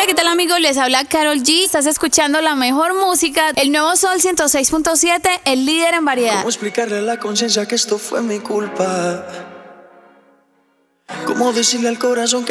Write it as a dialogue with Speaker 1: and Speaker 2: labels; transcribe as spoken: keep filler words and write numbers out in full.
Speaker 1: ¿qué tal amigos? Les habla Karol G. Estás escuchando la mejor música, el nuevo Sol ciento seis punto siete, el líder en variedad.
Speaker 2: ¿Cómo explicarle a la conciencia que esto fue mi culpa? ¿Cómo decirle al corazón que